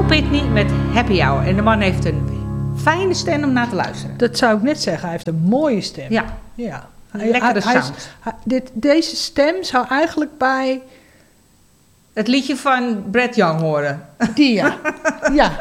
Pitney met Happy Hour. En de man heeft een fijne stem om naar te luisteren. Dat zou ik net zeggen. Hij heeft een mooie stem. Ja. Lekkere sound. Deze stem zou eigenlijk bij... Het liedje van Brad Young horen. Die, ja. Ja.